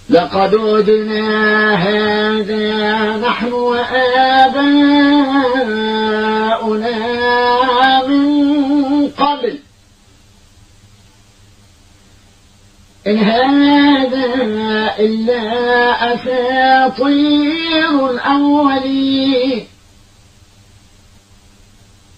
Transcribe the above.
لقد أودنا هذا نحن وآباؤنا من قبل إن هذا إلا أساطير الأولين